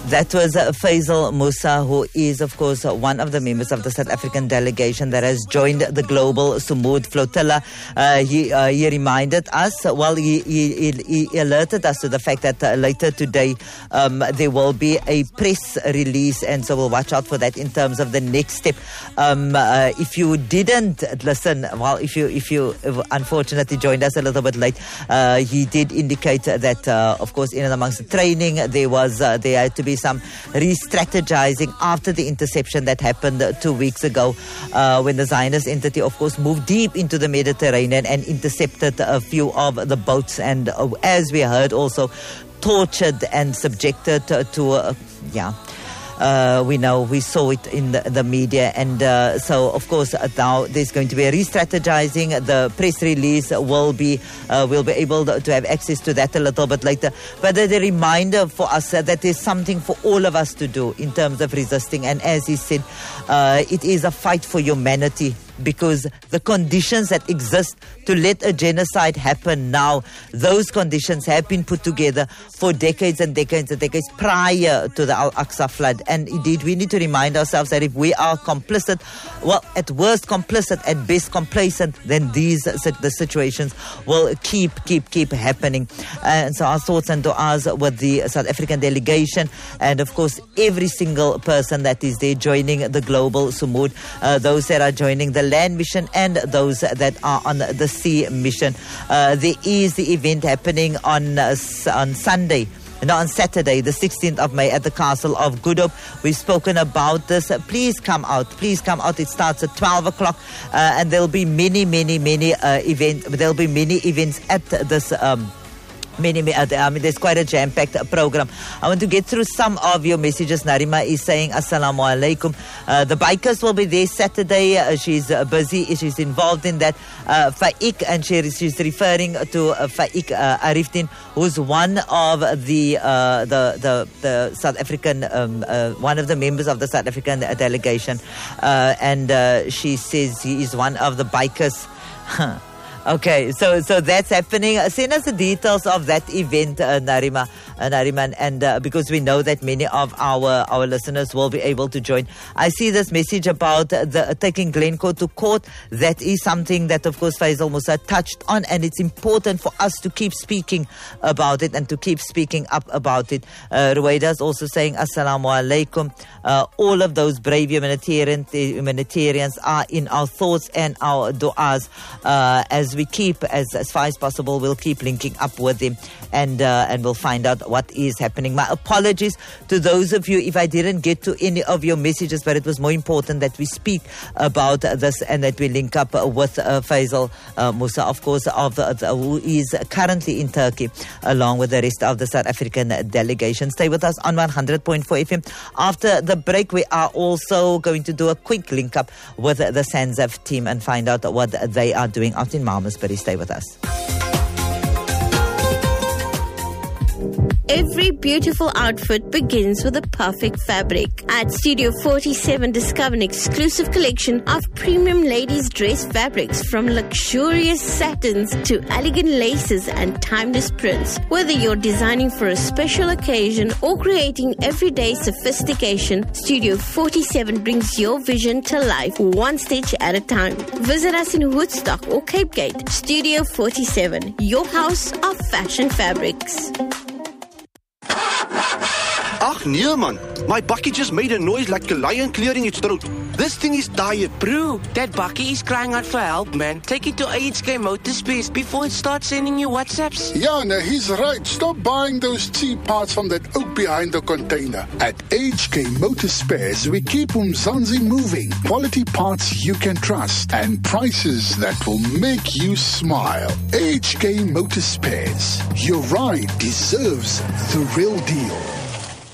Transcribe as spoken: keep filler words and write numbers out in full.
That was uh, Faisal Musa, who is, of course, uh, one of the members of the South African delegation that has joined the Global Sumud Flotilla. Uh, he, uh, he reminded us, well, he, he, he alerted us to the fact that uh, later today um, there will be a press release, and so we'll watch out for that in terms of the next step. Um, uh, if you didn't listen, well, if you if you unfortunately joined us a little bit late, uh, he did indicate that, uh, of course, in and amongst the training, there was uh, there had to be some re-strategizing after the interception that happened uh, two weeks ago uh, when the Zionist entity, of course, moved deep into the Mediterranean and intercepted a few of the boats, and uh, as we heard, also tortured and subjected uh, to, uh, yeah, Uh, we know, we saw it in the, the media, and uh, so of course uh, now there's going to be a re-strategizing. The press release will be uh, we'll be able to have access to that a little bit later. But a reminder for us uh, that there's something for all of us to do in terms of resisting. And as he said, uh, it is a fight for humanity, because the conditions that exist to let a genocide happen now, those conditions have been put together for decades and decades and decades prior to the Al-Aqsa flood. And indeed, we need to remind ourselves that if we are complicit, well, at worst complicit, at best complacent, then these the situations will keep, keep, keep happening. And so our thoughts and du'as with the South African delegation, and of course, every single person that is there joining the Global Sumud, uh, those that are joining the land mission and those that are on the sea mission. Uh, there is the event happening on uh, on Sunday, no, on Saturday, the sixteenth of May at the Castle of Good Hope. We've spoken about this. Uh, please come out. Please come out. It starts at twelve o'clock, uh, and there'll be many, many, many uh, events. There'll be many events at this. Um, Many, I mean, there's quite a jam-packed program. I want to get through some of your messages. Narima is saying, Assalamu alaikum. Uh, the bikers will be there Saturday. Uh, she's uh, busy. She's involved in that. Uh, Faik, and she, she's referring to uh, Faik uh, Arifdin, who's one of the, uh, the, the, the South African, um, uh, one of the members of the South African delegation. Uh, and uh, she says he is one of the bikers. Okay, so so that's happening. Send us the details of that event, uh, Narima, uh, Nariman, and uh, because we know that many of our our listeners will be able to join. I see this message about the uh, taking Glencoe to court. That is something that, of course, Faisal Musa touched on, and it's important for us to keep speaking about it and to keep speaking up about it. Uh, Ruwaida is also saying, Assalamu alaikum. Uh, all of those brave humanitarian, humanitarians are in our thoughts and our du'as uh, as we keep, as, as far as possible, we'll keep linking up with them, and uh, and we'll find out what is happening. My apologies to those of you if I didn't get to any of your messages, but it was more important that we speak about this and that we link up with uh, Faisal uh, Musa, of course, of uh, the, who is currently in Turkey, along with the rest of the South African delegation. Stay with us on one hundred point four F M. After the break, we are also going to do a quick link up with the SANZAF team and find out what they are doing out in Malmesbury. Stay with us. Every beautiful outfit begins with a perfect fabric. At Studio forty-seven, discover an exclusive collection of premium ladies' dress fabrics, from luxurious satins to elegant laces and timeless prints. Whether you're designing for a special occasion or creating everyday sophistication, Studio forty-seven brings your vision to life, one stitch at a time. Visit us in Woodstock or Cape Gate. Studio forty-seven, your house of fashion fabrics. Ach nee man, my bakkie just made a noise like a lion clearing its throat. This thing is tired. Bro, that bakkie is crying out for help, man. Take it to A H K Motorspares before it starts sending you WhatsApps. Yeah, no, he's right. Stop buying those cheap parts from that oak behind the container. At A H K Motorspares, we keep Umzansi moving. Quality parts you can trust and prices that will make you smile. A H K Motorspares. Your ride deserves the real deal.